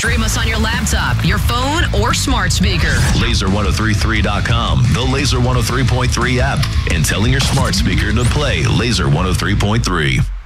Stream us on your laptop, your phone, or smart speaker. Laser1033.com, the Laser 103.3 app, and telling your smart speaker to play Laser 103.3.